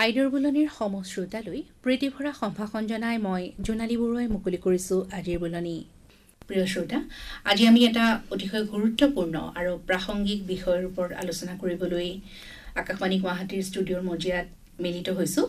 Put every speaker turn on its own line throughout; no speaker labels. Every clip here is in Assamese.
আইডৰ বুলনিৰ সমশ্ৰোতালৈ প্ৰীতিভৰা সম্ভাষণ জনাই মই জোনালী বৰুৱাই মুকলি কৰিছোঁ আজিৰ বুলনি। প্ৰিয় শ্ৰোতা, আজি আমি এটা অতিশয় গুৰুত্বপূৰ্ণ আৰু প্ৰাসংগিক বিষয়ৰ ওপৰত আলোচনা কৰিবলৈ আকাশবাণী গুৱাহাটীৰ ষ্টুডিঅ'ৰ মজিয়াত মিলিত হৈছোঁ।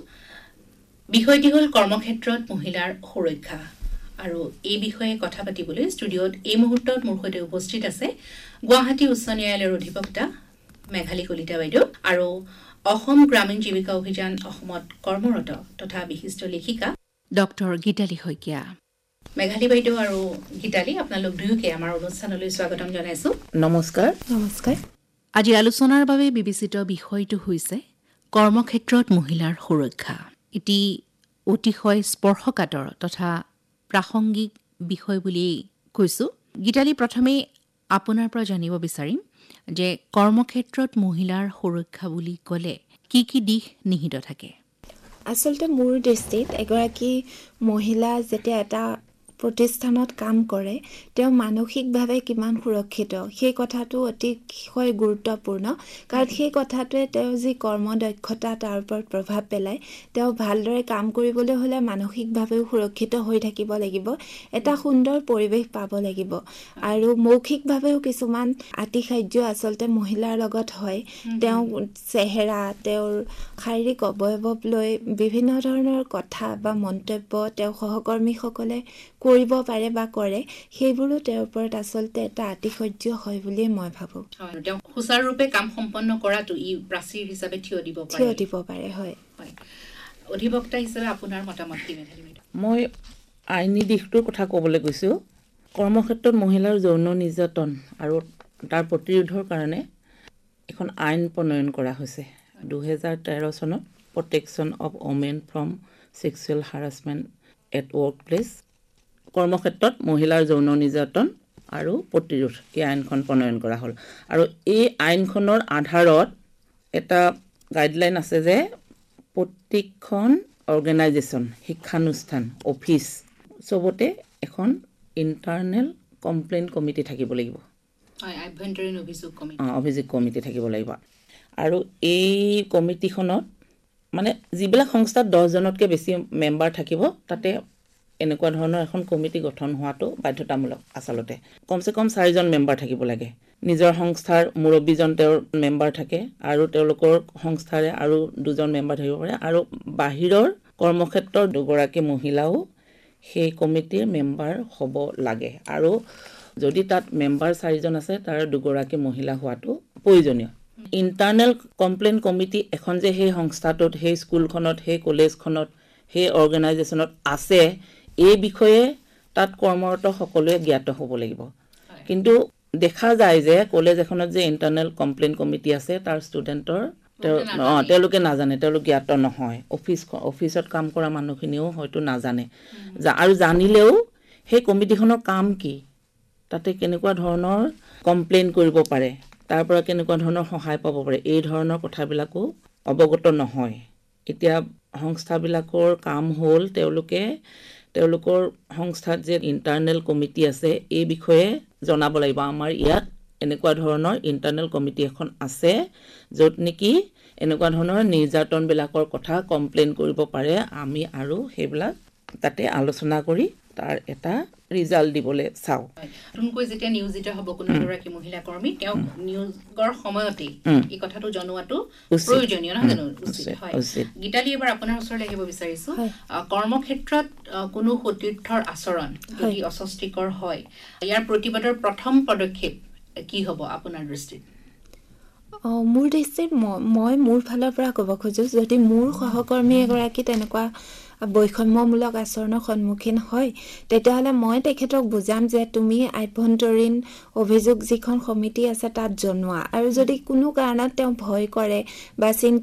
বিষয়টি হ'ল কৰ্মক্ষেত্ৰত মহিলাৰ সুৰক্ষা। আৰু এই বিষয়ে কথা পাতিবলৈ ষ্টুডিঅ'ত এই মুহূৰ্তত মোৰ সৈতে উপস্থিত আছে গুৱাহাটী উচ্চ ন্যায়ালয়ৰ অধিবক্তা মেঘালী কলিতা বাইদেউ আৰু অসম গ্ৰামীণ জীৱিকা অভিযান অসমত কৰ্মৰত তথা বিশিষ্ট লেখিকা ডক্টৰ গীতালী শইকীয়া। মেঘালী বাইদেউ আৰু গীতালী, আপোনালোক দুয়োকে আমাৰ অনুষ্ঠানলৈ স্বাগতম জনাইছো।
নমস্কাৰ।
নমস্কাৰ।
আজি আলোচনাৰ বাবে বিবেচিত বিষয়টো হৈছে কৰ্মক্ষেত্ৰত মহিলাৰ সুৰক্ষা। এটি অতিশয় স্পৰ্শকাতৰ তথা প্ৰাসংগিক বিষয় বুলি কৈছো। গীতালী, প্ৰথমে আপোনাৰ পৰা জানিব বিচাৰিম যে কৰ্মক্ষেত্ৰত মহিলাৰ সুৰক্ষা বুলি ক'লে কি কি দিশ নিহিত থাকে?
আচলতে মোৰ দৃষ্টিত এগৰাকী মহিলা যেতিয়া এটা প্ৰতিষ্ঠানত কাম কৰে, তেওঁ মানসিকভাৱে কিমান সুৰক্ষিত সেই কথাটো অতিশয় গুৰুত্বপূৰ্ণ। কাৰণ সেই কথাটোৱে তেওঁ যি কৰ্মদক্ষতা তাৰ ওপৰত প্ৰভাৱ পেলায়। তেওঁ ভালদৰে কাম কৰিবলৈ হ'লে মানসিকভাৱেও সুৰক্ষিত হৈ থাকিব লাগিব, এটা সুন্দৰ পৰিৱেশ পাব লাগিব আৰু মৌখিকভাৱেও কিছুমান আতিশায্য আচলতে মহিলাৰ লগত হয়। তেওঁ চেহেৰা, তেওঁৰ শাৰীৰিক অৱয়ৱক লৈ বিভিন্ন ধৰণৰ কথা বা মন্তব্য তেওঁ সহকৰ্মীসকলে কৰিব পাৰে বা কৰে, সেইবোৰো তেওঁৰ ওপৰত আচলতে এটা আতিশয্য হয় বুলিয়ে মই ভাবোঁ।
তেওঁ সুচাৰুৰূপে কাম সম্পন্ন কৰাটো ই প্ৰাচীৰ হিচাপে থিয় দিব পাৰে। হয়। অধিবক্তা হিচাপে আপোনাৰ মতামত কি মেঘালী বাইদেউ?
মই আইনী দিশটোৰ কথা ক'বলৈ গৈছোঁ। কৰ্মক্ষেত্ৰত মহিলাৰ যৌন নিৰ্যাতন আৰু তাৰ প্ৰতিৰোধৰ কাৰণে এখন আইন প্ৰণয়ন কৰা হৈছে 2013 চনত, protection of women from sexual harassment at work place. কৰ্মক্ষেত্ৰত মহিলাৰ যৌন নিৰ্যাতন আৰু প্ৰতিৰোধ, এই আইনখন প্ৰণয়ন কৰা হ'ল। আৰু এই আইনখনৰ আধাৰত এটা গাইডলাইন আছে যে প্ৰত্যেকখন অৰ্গেনাইজেশ্যন, শিক্ষানুষ্ঠান, অফিচ চবতে এখন ইণ্টাৰনেল কমপ্লেইন কমিটি থাকিব লাগিব। অভিযোগ কমিটি থাকিব লাগিব। আৰু এই কমিটিখনত মানে যিবিলাক সংস্থাত 10জনতকৈ বেছি মেম্বাৰ থাকিব, তাতে এনেকুৱা ধৰণৰ এখন কমিটি গঠন হোৱাটো বাধ্যতামূলক। আচলতে কমচে কম 4জন মেম্বাৰ থাকিব লাগে। নিজৰ সংস্থাৰ মুৰব্বীজন তেওঁৰ মেম্বাৰ থাকে আৰু তেওঁলোকৰ সংস্থাৰে আৰু 2জন মেম্বাৰ থাকিব পাৰে, আৰু বাহিৰৰ কৰ্মক্ষেত্ৰৰ 2গৰাকী মহিলাও সেই কমিটিৰ মেম্বাৰ হ'ব লাগে। আৰু যদি তাত মেম্বাৰ 4জন আছে, তাৰ 2গৰাকী মহিলা হোৱাটো প্ৰয়োজনীয়। ইণ্টাৰনেল কমপ্লেইন কমিটি এখন যে সেই সংস্থাটোত, সেই স্কুলখনত, সেই কলেজখনত, সেই অৰ্গেনাইজেশ্যনত আছে, এই বিষয়ে তাত কৰ্মৰত সকলোৱে জ্ঞাত হ'ব লাগিব। কিন্তু দেখা যায় যে কলেজ এখনত যে ইণ্টাৰনেল কমপ্লেইন কমিটি আছে, তাৰ ষ্টুডেণ্টৰ তেওঁলোকে নাজানে, তেওঁলোক জ্ঞাত নহয়। অফিচত কাম কৰা মানুহখিনিও হয়তো নাজানে, আৰু জানিলেও সেই কমিটিখনৰ কাম কি, তাতে কেনেকুৱা ধৰণৰ কমপ্লেইন কৰিব পাৰে, তাৰ পৰা কেনেকুৱা ধৰণৰ সহায় পাব পাৰে, এই ধৰণৰ কথাবিলাকো অৱগত নহয়। এতিয়া সংস্থাবিলাকৰ কাম হ'ল তেওঁলোকৰ সংস্থাত যে ইণ্টাৰনেল কমিটি আছে, এই বিষয়ে জনাব লাগিব। আমাৰ ইয়াত এনেকুৱা ধৰণৰ ইণ্টাৰনেল কমিটি এখন আছে, য'ত নেকি এনেকুৱা ধৰণৰ নিৰ্যাতনবিলাকৰ কথা কমপ্লেইন কৰিব পাৰে আমি, আৰু সেইবিলাক তাতে আলোচনা কৰি তাৰ এটা ৰিজাল্ট দিবলৈ চাওঁ।
নতুনকৈ যেতিয়া নিয়োজিত হ'ব কোনো এগৰাকী মহিলা কৰ্মী, তেওঁক নিয়োগৰ সময়তেই এই কথাটো জনোৱাটো প্ৰয়োজনীয়, নহয় জানো? উচিত। গীতালী, এবাৰ আপোনাৰ ওচৰলৈ আহিব বিচাৰিছো। কৰ্মক্ষেত্ৰত কোনো সতীৰ্থৰ আচৰণ যদি অস্বস্তিকৰ হয়, ইয়াৰ প্ৰতিবাদৰ প্ৰথম পদক্ষেপ কি হ'ব আপোনাৰ দৃষ্টিত?
মোৰ দৃষ্টিত মই মোৰ ফালৰ পৰা ক'ব খোজোঁ, যদি মোৰ সহকৰ্মী এগৰাকী তেনেকুৱা বৈষম্যমূলক আচৰণৰ সন্মুখীন হয়, তেতিয়াহ'লে মই তেখেতক বুজাম যে তুমি আভ্যন্তৰীণ অভিযোগ যিখন সমিতি আছে তাত জনোৱা। আৰু যদি কোনো কাৰণত তেওঁ ভয় কৰে বা চিন্তা